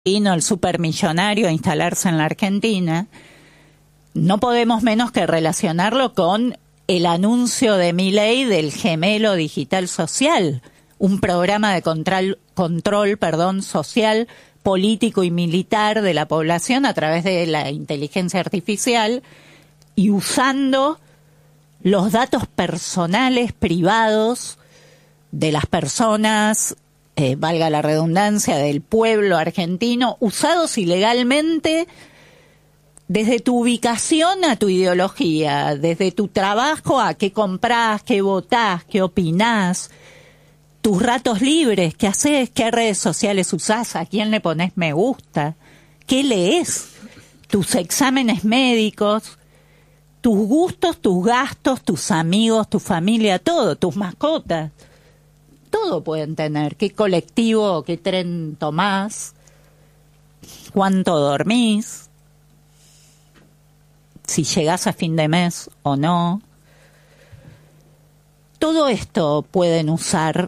vino el supermillonario a instalarse en la Argentina, no podemos menos que relacionarlo con el anuncio de Milei del gemelo digital social, un programa de control social, político y militar de la población a través de la inteligencia artificial y usando los datos personales privados de las personas, valga la redundancia, del pueblo argentino, usados ilegalmente desde tu ubicación a tu ideología, desde tu trabajo a qué comprás, qué votás, qué opinás, tus ratos libres, qué haces, qué redes sociales usás, a quién le pones me gusta, qué lees, tus exámenes médicos, tus gustos, tus gastos, tus amigos, tu familia, todo, tus mascotas. Todo pueden tener, qué colectivo, qué tren tomás, cuánto dormís, si llegás a fin de mes o no. Todo esto pueden usar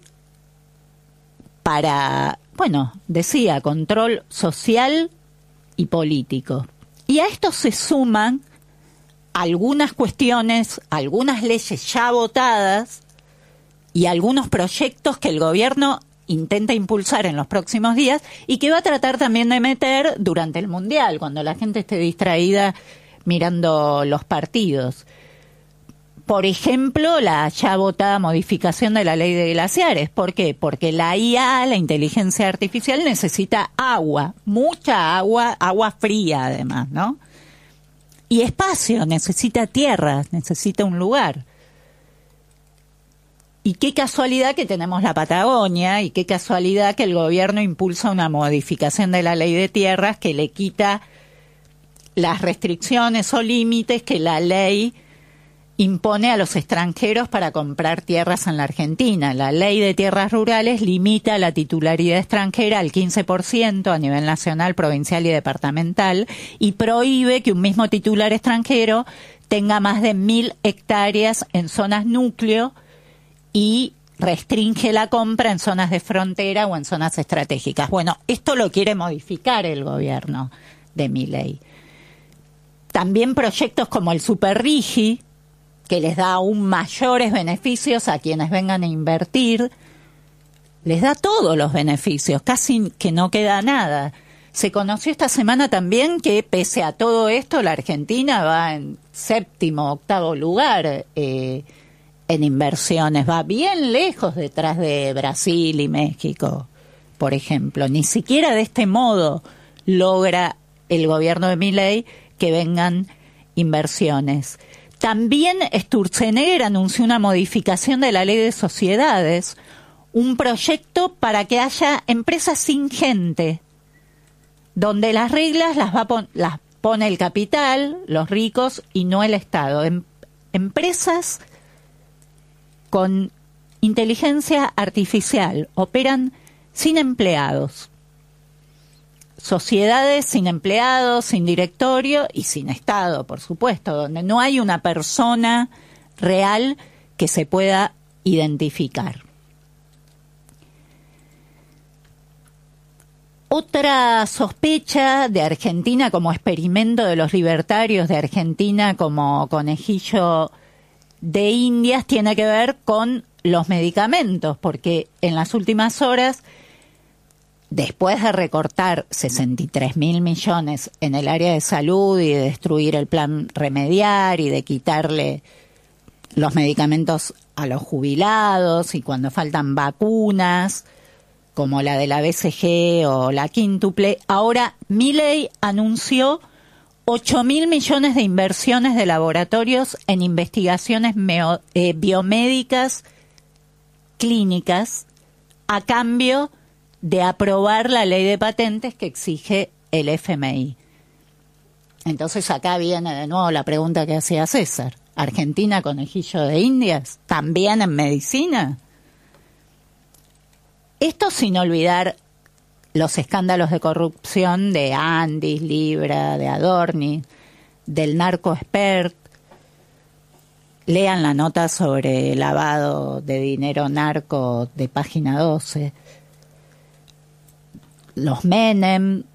para, decía, control social y político. Y a esto se suman algunas cuestiones, algunas leyes ya votadas, y algunos proyectos que el gobierno intenta impulsar en los próximos días y que va a tratar también de meter durante el Mundial, cuando la gente esté distraída mirando los partidos. Por ejemplo, la ya votada modificación de la ley de glaciares. ¿Por qué? Porque la IA, la inteligencia artificial, necesita agua, mucha agua, agua fría además, ¿no? Y espacio, necesita tierra, necesita un lugar. Y qué casualidad que tenemos la Patagonia y qué casualidad que el gobierno impulsa una modificación de la ley de tierras que le quita las restricciones o límites que la ley impone a los extranjeros para comprar tierras en la Argentina. La ley de tierras rurales limita la titularidad extranjera al 15% a nivel nacional, provincial y departamental y prohíbe que un mismo titular extranjero tenga más de 1.000 hectáreas en zonas núcleo y restringe la compra en zonas de frontera o en zonas estratégicas. Bueno, esto lo quiere modificar el gobierno de Milei. También proyectos como el Superrigi, que les da aún mayores beneficios a quienes vengan a invertir, les da todos los beneficios, casi que no queda nada. Se conoció esta semana también que pese a todo esto, la Argentina va en 7º, 8º lugar en inversiones, va bien lejos detrás de Brasil y México, por ejemplo. Ni siquiera de este modo logra el gobierno de Milei que vengan inversiones. También Sturzenegger anunció una modificación de la ley de sociedades, un proyecto para que haya empresas sin gente, donde las reglas las pone el capital, los ricos y no el Estado. Empresas con inteligencia artificial, operan sin empleados. Sociedades sin empleados, sin directorio y sin Estado, por supuesto, donde no hay una persona real que se pueda identificar. Otra sospecha de Argentina como experimento de los libertarios, de Argentina como conejillo de Indias, tiene que ver con los medicamentos, porque en las últimas horas, después de recortar 63.000 millones en el área de salud y de destruir el plan Remediar y de quitarle los medicamentos a los jubilados y cuando faltan vacunas, como la de la BCG o la quíntuple, ahora Milei anunció 8.000 millones de inversiones de laboratorios en investigaciones biomédicas clínicas a cambio de aprobar la ley de patentes que exige el FMI. Entonces acá viene de nuevo la pregunta que hacía César. ¿Argentina conejillo de Indias? ¿También en medicina? Esto sin olvidar los escándalos de corrupción de Andis, Libra, de Adorni, del narco expert. Lean la nota sobre lavado de dinero narco de página 12. Los Menem,